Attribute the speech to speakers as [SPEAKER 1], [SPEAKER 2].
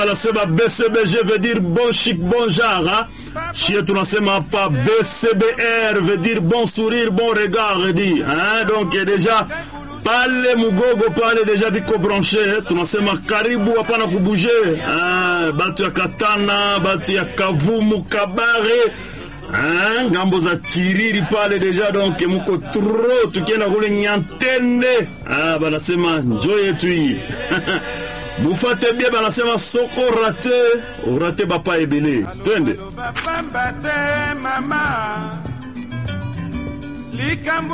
[SPEAKER 1] Anasema BCBG veut dire bon chic, bon genre. Hein? Chie tunasema pas BCBR veut dire bon sourire, bon regard. Dit, hein? Donc déjà, pale mugogo pale déjà biko branché. Tunasema karibu hapana kubuje. Hein? Batu ya Katana, batu ya Kavumu, Kabare. Hein? Gambo za Chiriri pale déjà. Donc muko trop. Tukienda kule Nyantende. Ah, banasema njoo yetu hii. Bufate bien banasema soko rate bapa ebele. Twende.